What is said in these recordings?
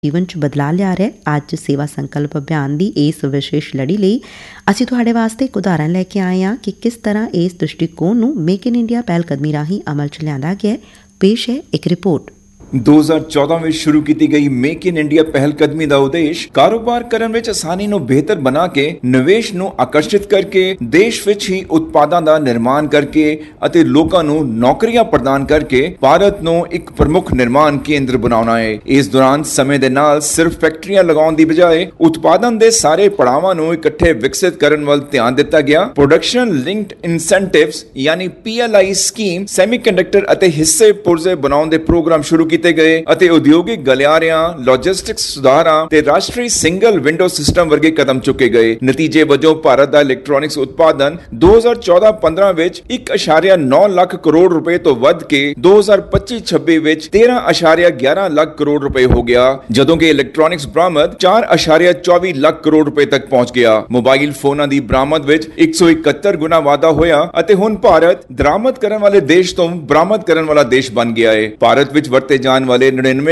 ਜੀਵਨ 'ਚ ਬਦਲਾਅ ਲਿਆ ਰਿਹਾ। ਅੱਜ ਸੇਵਾ ਸੰਕਲਪ ਅਭਿਆਨ ਦੀ ਇਸ ਵਿਸ਼ੇਸ਼ ਲੜੀ ਲਈ ਅਸੀਂ ਤੁਹਾਡੇ ਵਾਸਤੇ ਇੱਕ ਉਦਾਹਰਨ ਲੈ ਕੇ ਆਏ ਹਾਂ ਕਿ ਕਿਸ ਤਰ੍ਹਾਂ ਇਸ ਦ੍ਰਿਸ਼ਟੀਕੋਣ ਨੂੰ ਮੇਕ ਇਨ ਇੰਡੀਆ ਪਹਿਲਕਦਮੀ ਰਾਹੀਂ ਅਮਲ 'ਚ ਲਿਆਂਦਾ ਗਿਆ। ਪੇਸ਼ ਹੈ ਇੱਕ ਰਿਪੋਰਟ। 2014 ਵਿੱਚ ਸ਼ੁਰੂ ਕੀਤੀ ਗਈ ਮੇਕ ਇਨ ਇੰਡੀਆ ਪਹਿਲਕਦਮੀ ਦਾ ਉਦੇਸ਼ ਕਾਰੋਬਾਰ ਕਰਨ ਵਿੱਚ ਆਸਾਨੀ ਨੂੰ ਬਿਹਤਰ ਬਣਾ ਕੇ ਨਿਵੇਸ਼ ਨੂੰ ਆਕਰਸ਼ਿਤ ਕਰਕੇ ਦੇਸ਼ ਵਿੱਚ ਹੀ ਉਤਪਾਦਾਂ ਦਾ ਨਿਰਮਾਣ ਕਰਕੇ ਅਤੇ ਲੋਕਾਂ ਨੂੰ ਨੌਕਰੀਆਂ ਪ੍ਰਦਾਨ ਕਰਕੇ ਭਾਰਤ ਨੂੰ ਇੱਕ ਪ੍ਰਮੁੱਖ ਨਿਰਮਾਣ ਕੇਂਦਰ ਬਣਾਉਣਾ ਹੈ। ਇਸ ਦੌਰਾਨ ਸਮੇਂ ਦੇ ਨਾਲ ਸਿਰਫ ਫੈਕਟਰੀਆਂ ਲਗਾਉਣ ਦੀ ਬਜਾਏ ਉਤਪਾਦਨ ਦੇ ਸਾਰੇ ਪੜਾਵਾਂ ਨੂੰ ਇਕੱਠੇ ਵਿਕਸਿਤ ਕਰਨ ਵੱਲ ਧਿਆਨ ਦਿੱਤਾ ਗਿਆ। ਪ੍ਰੋਡਕਸ਼ਨ ਲਿੰਕਡ ਇਨਸੈਂਟਿਵਸ ਯਾਨੀ PLI ਸਕੀਮ, ਸੈਮੀਕੰਡਕਟਰ ਅਤੇ ਹਿੱਸੇ ਪੁਰਜ਼ੇ ਬਣਾਉਣ ਦੇ ਪ੍ਰੋਗਰਾਮ ਸ਼ੁਰੂ ਕੀਤੇ ਗਏ ਅਤੇ ਉਦਯੋਗਿਕ ਗਲਿਆਰਿਆਂ, ਲੌਜਿਸਟਿਕਸ ਸੁਧਾਰਾਂ ਤੇ ਰਾਸ਼ਟਰੀ ਸਿੰਗਲ ਵਿੰਡੋ ਸਿਸਟਮ ਵਰਗੇ ਕਦਮ ਚੁੱਕੇ ਗਏ। ਨਤੀਜੇ ਵਜੋਂ ਭਾਰਤ ਦਾ ਇਲੈਕਟ੍ਰੋਨਿਕਸ ਉਤਪਾਦਨ 2014-15 ਵਿੱਚ 1.9 ਲੱਖ ਕਰੋੜ ਰੁਪਏ ਤੋਂ ਵੱਧ ਕੇ 2025-26 ਵਿੱਚ 13.11 ਲੱਖ ਕਰੋੜ ਰੁਪਏ ਹੋ ਗਿਆ, ਜਦੋਂ ਕਿ ਇਲੈਕਟ੍ਰੋਨਿਕਸ ਬਰਾਮਦ 4.24 ਲੱਖ ਕਰੋੜ ਰੁਪਏ ਤੱਕ ਪਹੁੰਚ ਗਿਆ। ਮੋਬਾਈਲ ਫੋਨਾਂ ਦੀ ਬਰਾਮਦ ਵਿੱਚ 171 ਗੁਣਾ ਵਾਧਾ ਹੋਇਆ ਅਤੇ ਹੁਣ ਭਾਰਤ ਦਰਾਮਦ ਕਰਨ ਵਾਲੇ ਦੇਸ਼ ਤੋਂ ਬਰਾਮਦ ਕਰਨ ਵਾਲਾ ਦੇਸ਼ ਬਣ ਗਿਆ ਹੈ। ਭਾਰਤ ਵਿੱਚ ਵਰਤੇ ਜਾਣ ਵਾਲੇ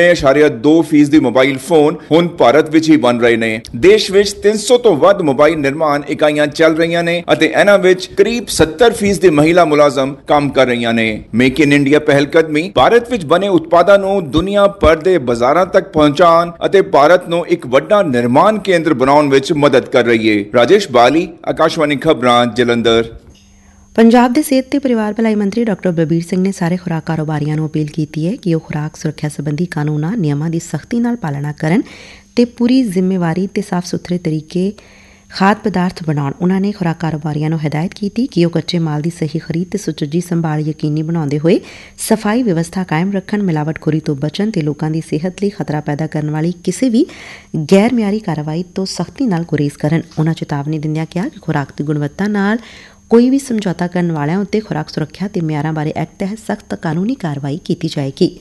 99.2% ਮੋਬਾਈਲ ਫੋਨ ਹੁਣ ਭਾਰਤ ਵਿੱਚ ਹੀ ਬਣ ਰਹੇ ਨੇ। ਦੇਸ਼ ਵਿੱਚ 300 ਤੋਂ ਵੱਧ ਮੋਬਾਈਲ ਨਿਰਮਾਣ ਇਕਾਈਆਂ ਚੱਲ ਰਹੀਆਂ ਨੇ ਅਤੇ ਇਹਨਾਂ ਵਿੱਚ ਕਰੀਬ 70% ਮਹਿਲਾ ਮੁਲਾਜ਼ਮ ਕੰਮ ਕਰ ਰਹੀਆਂ ਨੇ। ਮੇਕ ਇਨ ਇੰਡੀਆ ਪਹਿਲਕਦਮੀ ਭਾਰਤ ਵਿੱਚ ਬਣੇ ਉਤਪਾਦਾਂ ਨੂੰ ਦੁਨੀਆ ਭਰ ਦੇ ਬਾਜ਼ਾਰਾਂ ਤੱਕ ਪਹੁੰਚਾਉਣ ਅਤੇ ਭਾਰਤ ਨੂੰ ਇੱਕ ਵੱਡਾ ਨਿਰਮਾਣ ਕੇਂਦਰ ਬਣਾਉਣ ਵਿੱਚ ਮਦਦ ਕਰ ਰਹੀ ਹੈ। ਰਾਜੇਸ਼ ਬਾਲੀ, ਆਕਾਸ਼ਵਾਣੀ ਖਬਰਾਂ, ਜਲੰਧਰ। ਪੰਜਾਬ ਦੇ ਸਿਹਤ ਤੇ ਪਰਿਵਾਰ ਭਲਾਈ ਮੰਤਰੀ ਡਾਕਟਰ ਬਲਬੀਰ ਸਿੰਘ ਨੇ ਸਾਰੇ ਖੁਰਾਕ ਕਾਰੋਬਾਰੀਆਂ ਨੂੰ ਅਪੀਲ ਕੀਤੀ ਹੈ ਕਿ ਉਹ ਖੁਰਾਕ ਸੁਰੱਖਿਆ ਸੰਬੰਧੀ ਕਾਨੂੰਨਾਂ, ਨਿਯਮਾਂ ਦੀ ਸਖਤੀ ਨਾਲ ਪਾਲਣਾ ਕਰਨ ਤੇ ਪੂਰੀ ਜ਼ਿੰਮੇਵਾਰੀ ਤੇ ਸਾਫ਼ ਸੁਥਰੇ ਤਰੀਕੇ ਖਾਦ ਪਦਾਰਥ ਬਣਾਉਣ। ਉਨ੍ਹਾਂ ਨੇ ਖੁਰਾਕ ਕਾਰੋਬਾਰੀਆਂ ਨੂੰ ਹਦਾਇਤ ਕੀਤੀ ਕਿ ਉਹ ਕੱਚੇ ਮਾਲ ਦੀ ਸਹੀ ਖਰੀਦ ਤੇ ਸੁਚੱਜੀ ਸੰਭਾਲ ਯਕੀਨੀ ਬਣਾਉਂਦੇ ਹੋਏ ਸਫਾਈ ਵਿਵਸਥਾ ਕਾਇਮ ਰੱਖਣ, ਮਿਲਾਵਟਖੋਰੀ ਤੋਂ ਬਚਣ ਤੇ ਲੋਕਾਂ ਦੀ ਸਿਹਤ ਲਈ ਖਤਰਾ ਪੈਦਾ ਕਰਨ ਵਾਲੀ ਕਿਸੇ ਵੀ ਗੈਰ ਮਿਆਰੀ ਕਾਰਵਾਈ ਤੋਂ ਸਖਤੀ ਨਾਲ ਗੁਰੇਜ਼ ਕਰਨ। ਉਨ੍ਹਾਂ ਚੇਤਾਵਨੀ ਦਿੰਦਿਆਂ ਕਿਹਾ ਕਿ ਖੁਰਾਕ ਦੀ ਗੁਣਵੱਤਾ ਨਾਲ ਕੋਈ ਵੀ ਸਮਝੌਤਾ ਕਰਨ ਵਾਲਿਆਂ ਉੱਤੇ ਖੁਰਾਕ ਸੁਰੱਖਿਆ ਤੇ ਮਿਆਰਾਂ ਬਾਰੇ ਐਕਟ ਤਹਿਤ ਸਖਤ ਕਾਨੂੰਨੀ ਕਾਰਵਾਈ ਕੀਤੀ ਜਾਏਗੀ।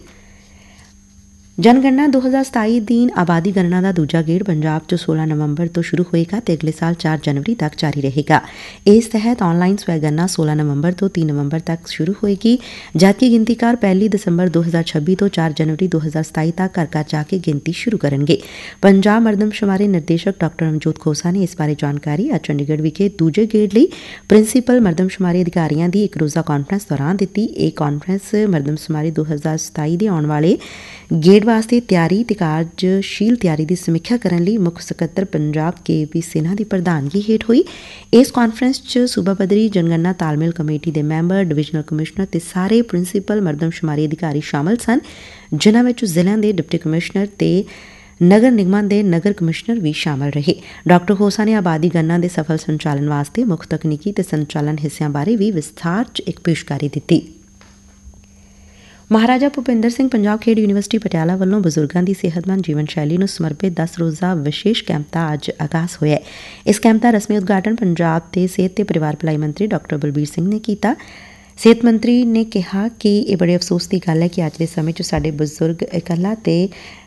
ਜਨਗਣਨਾ 2027 ਅਧੀਨ ਆਬਾਦੀ ਗਣਨਾ ਦਾ ਦੂਜਾ ਗੇੜ ਪੰਜਾਬ 'ਚ 16 ਨਵੰਬਰ ਤੋਂ ਸ਼ੁਰੂ ਹੋਏਗਾ ਤੇ ਅਗਲੇ ਸਾਲ 4 ਜਨਵਰੀ ਤੱਕ ਜਾਰੀ ਰਹੇਗਾ। ਇਸ ਤਹਿਤ ਆਨਲਾਈਨ ਸਵੈਗਣਨਾ 16 ਨਵੰਬਰ ਤੋਂ 3 ਨਵੰਬਰ ਤੱਕ ਸ਼ੁਰੂ ਹੋਏਗੀ, ਜਦਕਿ ਗਿਣਤੀਕਾਰ 1 ਦਸੰਬਰ 2026 ਤੋਂ 4 ਜਨਵਰੀ 2027 ਤੱਕ ਘਰ ਘਰ ਜਾ ਕੇ ਗਿਣਤੀ ਸ਼ੁਰੂ ਕਰਨਗੇ। ਪੰਜਾਬ ਮਰਦਮਸ਼ੁਮਾਰੀ ਨਿਰਦੇਸ਼ਕ ਡਾਕਟਰ ਅਮਜੋਤ ਖੋਸਾ ਨੇ ਇਸ ਬਾਰੇ ਜਾਣਕਾਰੀ ਅੱਜ ਚੰਡੀਗੜ੍ਹ ਵਿਖੇ ਦੂਜੇ ਗੇੜ ਲਈ ਪ੍ਰਿੰਸੀਪਲ ਮਰਦਮਸ਼ੁਮਾਰੀ ਅਧਿਕਾਰੀਆਂ ਦੀ ਇੱਕ ਰੋਜ਼ਾ ਕਾਨਫਰੰਸ ਦੌਰਾਨ ਦਿੱਤੀ। ਇਹ ਕਾਨਫਰੰਸ ਮਰਦਮਸ਼ੁਮਾਰੀ 2027 ਦੇ ਆਉਣ ਵਾਲੇ ਗੇੜ ਵਾਸਤੇ ਤਿਆਰੀ ਤੇ ਕਾਰਜਸ਼ੀਲ ਤਿਆਰੀ ਦੀ ਸਮੀਖਿਆ ਕਰਨ ਲਈ ਮੁੱਖ ਸਕੱਤਰ ਪੰਜਾਬ KP ਸਿਨਹਾ ਦੀ ਪ੍ਰਧਾਨਗੀ ਹੇਠ ਹੋਈ। ਇਸ ਕਾਨਫਰੰਸ 'ਚ ਸੂਬਾ ਪੱਧਰੀ ਜਨਗਣਨਾ ਤਾਲਮੇਲ ਕਮੇਟੀ ਦੇ ਮੈਂਬਰ, ਡਿਵੀਜ਼ਨਲ ਕਮਿਸ਼ਨਰ ਤੇ ਸਾਰੇ ਪ੍ਰਿੰਸੀਪਲ ਮਰਦਮਸ਼ੁਮਾਰੀ ਅਧਿਕਾਰੀ ਸ਼ਾਮਲ ਸਨ, ਜਿਨ੍ਹਾਂ ਵਿੱਚ ਜ਼ਿਲ੍ਹਿਆਂ ਦੇ ਡਿਪਟੀ ਕਮਿਸ਼ਨਰ ਤੇ ਨਗਰ ਨਿਗਮਾਂ ਦੇ ਨਗਰ ਕਮਿਸ਼ਨਰ ਵੀ ਸ਼ਾਮਲ ਰਹੇ। ਡਾਕਟਰ ਖੋਸਾ ਨੇ ਆਬਾਦੀ ਗਣਨਾ ਦੇ ਸਫਲ ਸੰਚਾਲਨ ਵਾਸਤੇ ਮੁੱਖ ਤਕਨੀਕੀ ਤੇ ਸੰਚਾਲਨ ਹਿੱਸਿਆਂ ਬਾਰੇ ਵੀ ਵਿਸਥਾਰ 'ਚ ਇੱਕ ਪੇਸ਼ਕਾਰੀ ਦਿੱਤੀ। ਮਹਾਰਾਜਾ ਭੁਪਿੰਦਰ ਸਿੰਘ ਪੰਜਾਬ ਖੇਡ ਯੂਨੀਵਰਸਿਟੀ ਪਟਿਆਲਾ ਵੱਲੋਂ ਬਜ਼ੁਰਗਾਂ ਦੀ ਸਿਹਤਮੰਦ ਜੀਵਨ ਸ਼ੈਲੀ ਨੂੰ ਸਮਰਪਿਤ 10 ਰੋਜ਼ਾ ਵਿਸ਼ੇਸ਼ ਕੈਂਪ ਦਾ ਅੱਜ ਆਗਾਜ਼ ਹੋਇਆ। ਇਸ ਕੈਂਪ ਦਾ ਰਸਮੀ ਉਦਘਾਟਨ ਪੰਜਾਬ ਦੇ ਸਿਹਤ ਤੇ ਪਰਿਵਾਰ ਭਲਾਈ ਮੰਤਰੀ ਡਾਕਟਰ ਬਲਬੀਰ ਸਿੰਘ ਨੇ ਕੀਤਾ। ਸਿਹਤ ਮੰਤਰੀ ਨੇ ਕਿਹਾ ਕਿ ਇਹ ਬੜੇ ਅਫਸੋਸ ਦੀ ਗੱਲ ਹੈ ਕਿ ਅੱਜ ਦੇ ਸਮੇਂ 'ਚ ਸਾਡੇ ਬਜ਼ੁਰਗ ਇਕੱਲਾ ਤੇ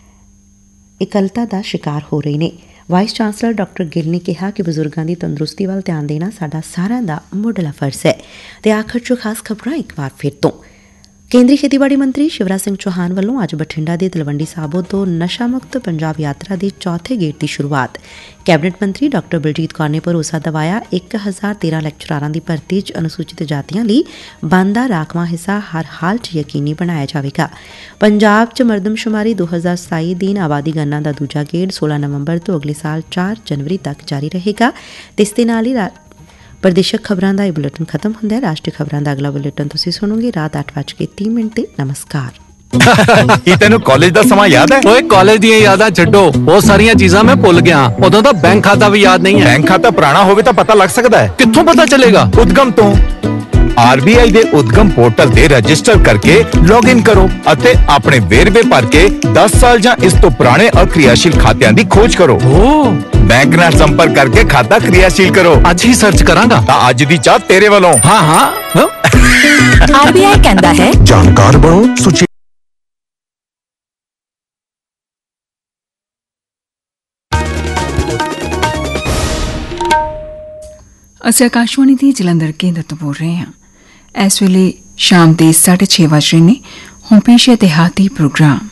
ਇਕੱਲਤਾ ਦਾ ਸ਼ਿਕਾਰ ਹੋ ਰਹੇ ਨੇ। ਵਾਈਸ ਚਾਂਸਲਰ ਡਾਕਟਰ ਗਿੱਲ ਨੇ ਕਿਹਾ ਕਿ ਬਜ਼ੁਰਗਾਂ ਦੀ ਤੰਦਰੁਸਤੀ ਵੱਲ ਧਿਆਨ ਦੇਣਾ ਸਾਡਾ ਸਾਰਿਆਂ ਦਾ ਮੁੱਢਲਾ ਫਰਜ਼ ਹੈ। ਤੇ ਆਖਰ 'ਚ ਖਾਸ ਖਬਰਾਂ ਇੱਕ ਵਾਰ ਫਿਰ ਤੋਂ। ਕੇਂਦਰੀ ਖੇਤੀਬਾੜੀ ਮੰਤਰੀ ਸ਼ਿਵਰਾਜ ਸਿੰਘ ਚੌਹਾਨ ਵੱਲੋਂ ਅੱਜ ਬਠਿੰਡਾ ਦੇ ਤਲਵੰਡੀ ਸਾਬੋ ਤੋਂ ਨਸ਼ਾ ਮੁਕਤ ਪੰਜਾਬ ਯਾਤਰਾ ਦੇ ਚੌਥੇ ਗੇੜ ਦੀ ਸ਼ੁਰੂਆਤ। ਕੈਬਨਿਟ ਮੰਤਰੀ ਡਾਕਟਰ ਬਲਜੀਤ ਕੌਰ ਨੇ ਭਰੋਸਾ ਦਿਵਾਇਆ 1013 ਲੈਕਚਰਾਰਾਂ ਦੀ ਭਰਤੀ 'ਚ ਅਨੁਸੂਚਿਤ ਜਾਤੀਆਂ ਲਈ ਬਣਦਾ ਰਾਖਵਾਂ ਹਿੱਸਾ ਹਰ ਹਾਲ 'ਚ ਯਕੀਨੀ ਬਣਾਇਆ ਜਾਵੇਗਾ। ਪੰਜਾਬ 'ਚ ਮਰਦਮਸ਼ੁਮਾਰੀ 2027 ਅਧੀਨ ਆਬਾਦੀ ਗਣਨਾ ਦਾ ਦੂਜਾ ਗੇੜ 16 ਨਵੰਬਰ ਤੋਂ ਅਗਲੇ ਸਾਲ 4 ਜਨਵਰੀ ਤੱਕ ਜਾਰੀ ਰਹੇਗਾ। ਤੇ ਇਸ ਦੇ ਨਾਲ ਹੀ ਪ੍ਰਦੇਸ਼ਕ ਖਬਰਾਂ ਦਾ ਇਹ ਬੁਲੇਟਿਨ ਖਤਮ ਹੁੰਦਾ ਹੈ। ਰਾਸ਼ਟਰੀ ਖਬਰਾਂ ਦਾ ਅਗਲਾ ਬੁਲੇਟਿਨ ਤੁਸੀਂ ਸੁਣੋਗੇ ਰਾਤ 8:30 ਤੇ। ਨਮਸਕਾਰ। ਕੀ ਤੈਨੂੰ ਕਾਲਜ ਦਾ ਸਮਾਂ ਯਾਦ ਹੈ? ਓਏ ਕਾਲਜ ਦੀਆਂ ਯਾਦਾਂ ਛੱਡੋ, ਬਹੁਤ ਸਾਰੀਆਂ ਚੀਜ਼ਾਂ ਮੈਂ ਭੁੱਲ ਗਿਆ। ਉਦੋਂ ਤਾਂ ਬੈਂਕ ਖਾਤਾ ਵੀ ਯਾਦ ਨਹੀਂ ਹੈ। ਬੈਂਕ ਖਾਤਾ ਪੁਰਾਣਾ ਹੋਵੇ ਤਾਂ ਪਤਾ ਲੱਗ ਸਕਦਾ ਹੈ। ਕਿੱਥੋਂ ਪਤਾ ਚੱਲੇਗਾ? ਉਦਗਮ ਤੋਂ। RBI ਦੇ ਉਦਗਮ ਪੋਰਟਲ ਤੇ ਰਜਿਸਟਰ ਕਰਕੇ ਲੌਗਇਨ ਕਰੋ ਅਤੇ ਆਪਣੇ ਵੇਰਵੇ ਭਰ ਕੇ 10 ਸਾਲ ਜਾਂ ਇਸ ਤੋਂ ਪੁਰਾਣੇ ਅਕ੍ਰਿਆਸ਼ੀਲ ਖਾਤਿਆਂ ਦੀ ਖੋਜ ਕਰੋ। ਬੈਂਕ ਨਾਲ ਸੰਪਰਕ ਕਰਕੇ ਖਾਤਾ ਕ੍ਰਿਆਸ਼ੀਲ ਕਰੋ। ਅੱਜ ਹੀ ਸਰਚ ਕਰਾਂਗਾ। ਤਾਂ ਅੱਜ ਦੀ ਚਾਹ ਤੇਰੇ ਵੱਲੋਂ। ਹਾਂ। RBI ਕਹਿੰਦਾ ਹੈ ਜਾਣਕਾਰ ਬਣੋ, ਸੁਚੇਤ। ਅਸੀਂ ਆਕਾਸ਼ਵਾਣੀ ਦੀ ਜਲੰਧਰ ਕੇਂਦਰ ਤੋਂ ਬੋਲ ਰਹੇ ਹਾਂ। ਇਸ ਵੇਲੇ ਸ਼ਾਮ ਦੇ 6:30 ਵਜ ਰਹੇ ਨੇ। ਹੁਣ ਪੇਸ਼ ਹੈ ਦਿਹਾਤੀ ਪ੍ਰੋਗਰਾਮ।